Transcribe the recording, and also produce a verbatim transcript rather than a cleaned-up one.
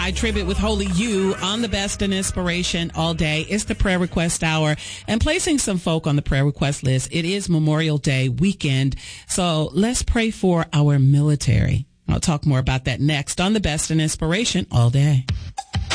I Tribute with Holy You on the Best in Inspiration all day. It's the prayer request hour and placing some folk on the prayer request list. It is Memorial Day weekend, so let's pray for our military. I'll talk more about that next on the Best in Inspiration all day.